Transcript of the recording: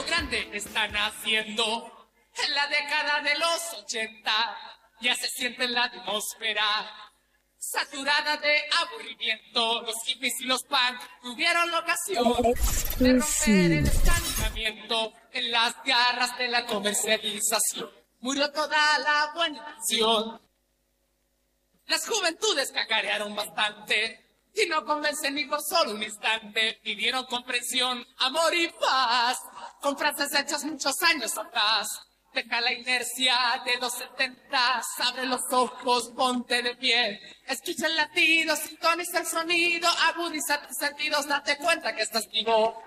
grande están haciendo. En la década de los 80 ya se siente en la atmósfera saturada de aburrimiento. Los hippies y los punk tuvieron la ocasión de romper el estancamiento en las garras de la comercialización. Murió toda la buena acción. Las juventudes cacarearon bastante y no convencen ni por solo un instante. Pidieron comprensión, amor y paz con frases hechas muchos años atrás. Deja la inercia de los 70, abre los ojos, ponte de pie. Escucha el latido, sintoniza el sonido, agudiza tus sentidos, date cuenta que estás vivo.